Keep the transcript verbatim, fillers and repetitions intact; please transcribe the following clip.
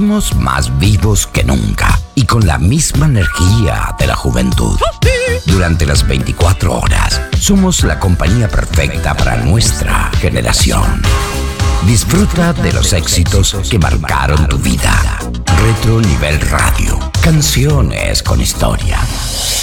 Seguimos más vivos que nunca y con la misma energía de la juventud. Durante las veinticuatro horas, somos la compañía perfecta para nuestra generación. Disfruta de los éxitos que marcaron tu vida. Retro Nivel Radio. Canciones con historia.